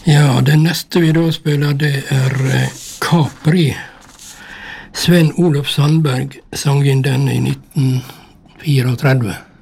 Ja, den neste vi da spiller, det Capri. Sven Olof Sandberg sang inn den i 1934.